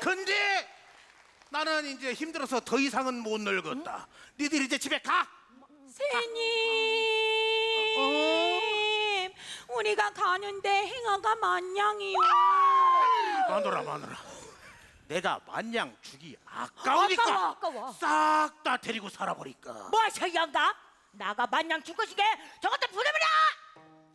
근데 나는 이제 힘들어서 더 이상은 못 늙었다. 니들 이제 집에 가. 새님, 우리가 가는데 행어가 만냥이요. 마누라. 내가 만냥 죽이 아까우니까 아까워. 싹 다 데리고 살아버릴까. 뭐하셔 영감? 나가 만냥 죽으시게 저것도 부려버려.